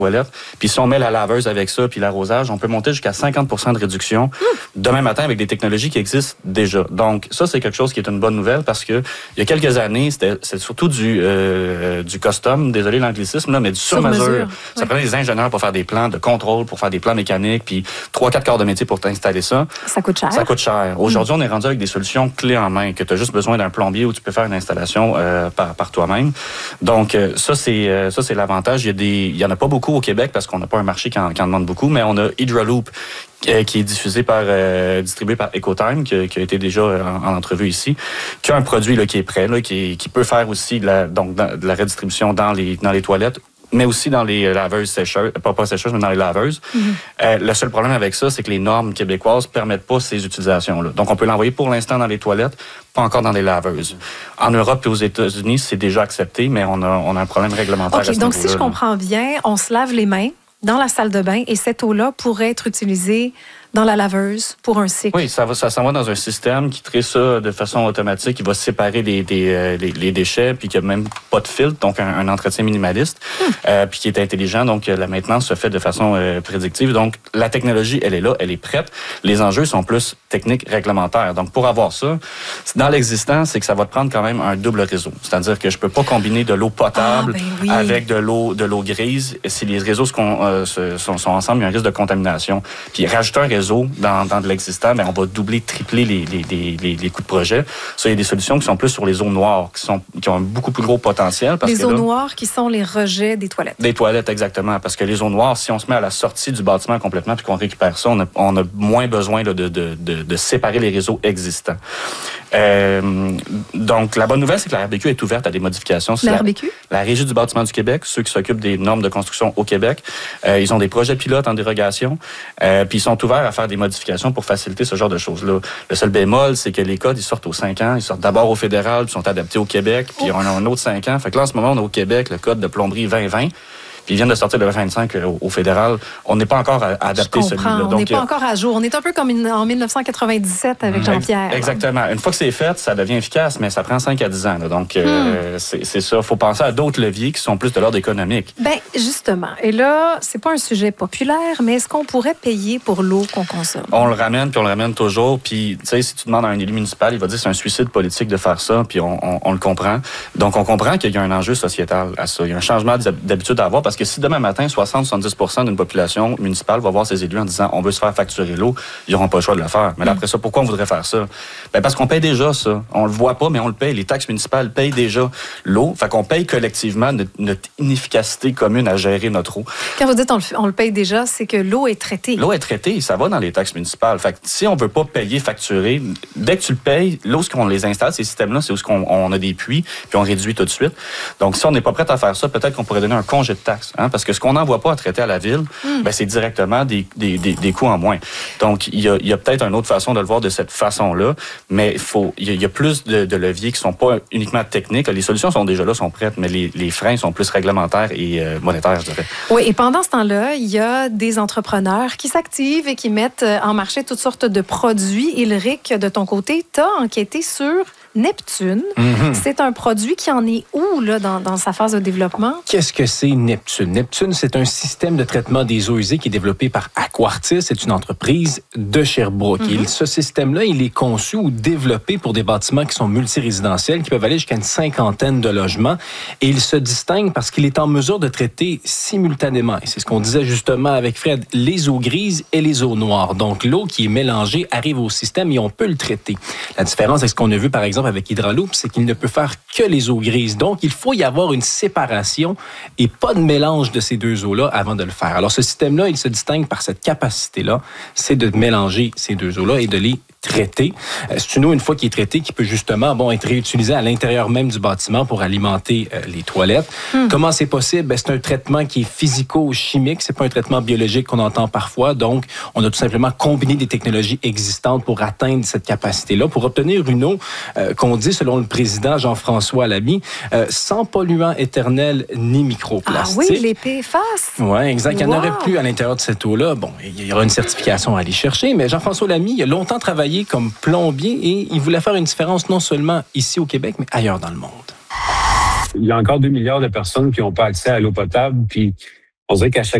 toilette. Puis si on met la laveuse avec ça, puis l'arrosage, on peut monter jusqu'à 50% de réduction demain matin avec des technologies qui existent déjà. Donc ça, c'est quelque chose qui est une bonne nouvelle parce que il y a quelques années, c'est surtout du custom, désolé l'anglicisme, là, mais du sur-mesure. Ça prenait des ingénieurs pour faire des plans de contrôle, pour faire des plans mécaniques, puis 3-4 corps de métier pour t'installer ça. Ça coûte cher. Ça coûte cher. Aujourd'hui, on est rendu avec des solutions clés en main, que tu as juste besoin d'un plombier où tu peux faire une installation par toi-même. Donc ça, c'est l'avantage. Il y en a pas beaucoup au Québec parce qu'on n'a pas un marché qui en demande beaucoup, mais on a Hydraloop qui est distribué par Ecotime, qui a été déjà en entrevue ici, qui a un produit là, qui est prêt, là, qui peut faire aussi de la redistribution dans les toilettes, mais aussi dans les laveuses sécheuses, pas sécheuses, mais dans les laveuses. Le seul problème avec ça, c'est que les normes québécoises permettent pas ces utilisations-là. Donc, on peut l'envoyer pour l'instant dans les toilettes, pas encore dans les laveuses. En Europe et aux États-Unis, c'est déjà accepté, mais on a un problème réglementaire à ce niveau-là. Donc, si je comprends bien, on se lave les mains dans la salle de bain et cette eau-là pourrait être utilisée dans la laveuse pour un cycle. Oui, ça s'en va dans un système qui traite ça de façon automatique, qui va séparer les déchets, puis qui n'a même pas de filtre, donc un entretien minimaliste, puis qui est intelligent, donc la maintenance se fait de façon prédictive. Donc la technologie, elle est là, elle est prête. Les enjeux sont plus techniques, réglementaires. Donc pour avoir ça, dans l'existant, c'est que ça va te prendre quand même un double réseau. C'est-à-dire que je peux pas combiner de l'eau potable avec de l'eau grise. Si les réseaux sont ensemble, il y a un risque de contamination. Puis rajouter un réseau dans de l'existant, mais on va doubler, tripler les coûts de projet. Ça, il y a des solutions qui sont plus sur les eaux noires, qui ont un beaucoup plus gros potentiel. Les eaux noires qui sont les rejets des toilettes. Des toilettes, exactement. Parce que les eaux noires, si on se met à la sortie du bâtiment complètement puis qu'on récupère ça, on a moins besoin là, de séparer les réseaux existants. Donc, la bonne nouvelle, c'est que la RBQ est ouverte à des modifications. La RBQ? La Régie du bâtiment du Québec, ceux qui s'occupent des normes de construction au Québec, ils ont des projets pilotes en dérogation, puis ils sont ouverts à faire des modifications pour faciliter ce genre de choses-là. Le seul bémol, c'est que les codes, ils sortent aux 5 ans. Ils sortent d'abord au fédéral, puis sont adaptés au Québec, puis on a un autre 5 ans. Fait que là, en ce moment, on a au Québec le code de plomberie 2020. Puis ils viennent de sortir le 25 au fédéral. On n'est pas encore adapté celui-là. On n'est pas encore à jour. On est un peu comme en 1997 avec Jean-Pierre. Exactement. Une fois que c'est fait, ça devient efficace, mais ça prend 5 à 10 ans. Là. Donc, c'est ça. Il faut penser à d'autres leviers qui sont plus de l'ordre économique. Bien, justement. Et là, c'est pas un sujet populaire, mais est-ce qu'on pourrait payer pour l'eau qu'on consomme? On le ramène, puis on le ramène toujours. Puis, tu sais, si tu demandes à un élu municipal, il va dire que c'est un suicide politique de faire ça, puis on le comprend. Donc, on comprend qu'il y a un enjeu sociétal à ça. Il y a un changement d'habitude à avoir, parce que si demain matin, 60-70% d'une population municipale va voir ses élus en disant on veut se faire facturer l'eau, ils n'auront pas le choix de le faire. Mais là, après ça, pourquoi on voudrait faire ça? Bien, parce qu'on paye déjà ça. On le voit pas, mais on le paye. Les taxes municipales payent déjà l'eau. Fait qu'on paye collectivement notre inefficacité commune à gérer notre eau. Quand vous dites on le paye déjà, c'est que l'eau est traitée. L'eau est traitée, ça va dans les taxes municipales. Fait que si on veut pas payer, facturer, dès que tu le payes, l'eau, ce qu'on les installe, ces systèmes-là, c'est où on a des puits, puis on réduit tout de suite. Donc, si on n'est pas prêt à faire ça, peut-être qu'on pourrait donner un congé de taxes. Parce que ce qu'on n'envoie pas à traiter à la ville, ben, c'est directement des coûts en moins. Donc, il y a peut-être une autre façon de le voir de cette façon-là, mais il y a plus de leviers qui sont pas uniquement techniques. Les solutions sont déjà là, sont prêtes, mais les freins sont plus réglementaires et monétaires, je dirais. Oui, et pendant ce temps-là, il y a des entrepreneurs qui s'activent et qui mettent en marché toutes sortes de produits. Ilric, de ton côté, tu as enquêté sur Neptune. C'est un produit qui en est où là, dans sa phase de développement? Qu'est-ce que c'est Neptune? Neptune, c'est un système de traitement des eaux usées qui est développé par Aquartis. C'est une entreprise de Sherbrooke. Et ce système-là, il est conçu ou développé pour des bâtiments qui sont multirésidentiels, qui peuvent aller jusqu'à une 50aine de logements. Et il se distingue parce qu'il est en mesure de traiter simultanément, et c'est ce qu'on disait justement avec Fred, les eaux grises et les eaux noires. Donc, l'eau qui est mélangée arrive au système et on peut le traiter. La différence avec ce qu'on a vu, par exemple, avec Hydraloop, c'est qu'il ne peut faire que les eaux grises. Donc, il faut y avoir une séparation et pas de mélange de ces deux eaux-là avant de le faire. Alors, ce système-là, il se distingue par cette capacité-là, c'est de mélanger ces deux eaux-là et de les traiter. C'est une eau, une fois qui est traitée, qui peut justement être réutilisée à l'intérieur même du bâtiment pour alimenter les toilettes. Comment c'est possible? Ben, c'est un traitement qui est physico-chimique. C'est pas un traitement biologique qu'on entend parfois. Donc, on a tout simplement combiné des technologies existantes pour atteindre cette capacité-là, pour obtenir une eau qu'on dit, selon le président Jean-François Lamy, sans polluants éternels ni microplastiques. Ah oui, les PFAS. Oui, exact. Il n'y en aurait plus à l'intérieur de cette eau-là. Bon, il y aura une certification à aller chercher, mais Jean-François Lamy, il a longtemps travaillé comme plombier et il voulait faire une différence non seulement ici au Québec, mais ailleurs dans le monde. Il y a encore 2 milliards de personnes qui n'ont pas accès à l'eau potable, puis On dirait qu'à chaque